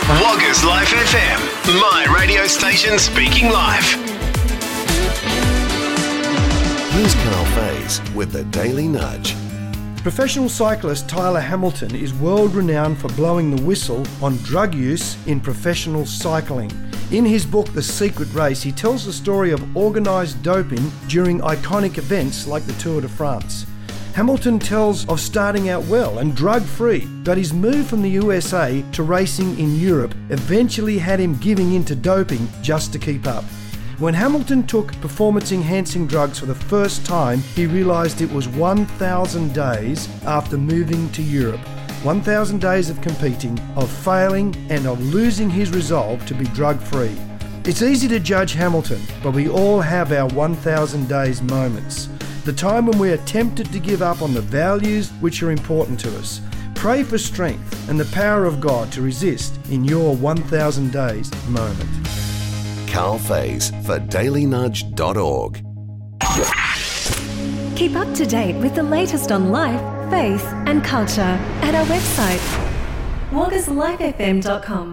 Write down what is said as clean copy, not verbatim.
Woggers Life FM, my radio station speaking life. Here's Carl Faze with the Daily Nudge. Professional cyclist Tyler Hamilton is world renowned for blowing the whistle on drug use in professional cycling. In his book, The Secret Race, he tells the story of organised doping during iconic events like the Tour de France. Hamilton tells of starting out well and drug-free, but his move from the USA to racing in Europe eventually had him giving in to doping just to keep up. When Hamilton took performance-enhancing drugs for the first time, he realised it was 1,000 days after moving to Europe. 1,000 days of competing, of failing, and of losing his resolve to be drug-free. It's easy to judge Hamilton, but we all have our 1,000 days moments. The time when we are tempted to give up on the values which are important to us. Pray for strength and the power of God to resist in your 1,000 days moment. Carl Faze for dailynudge.org. Keep up to date with the latest on life, faith and culture at our website, woggerslifefm.com.